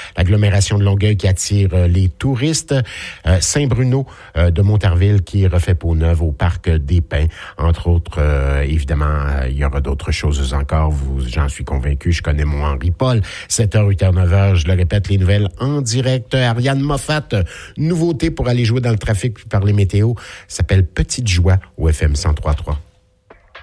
l'agglomération de Longueuil qui attire les touristes. Saint-Bruno de Montarville qui refait peau neuve au parc des Pins. Entre autres, évidemment, il y aura d'autres choses encore. J'en suis convaincu. Je connais mon Henri Paul. 7h, 8h, 9h. Je le répète, les nouvelles en direct. Ariane Moffat, nouveauté pour aller jouer dans le trafic puis parler météo, s'appelle Petite Joie au FM 103.3.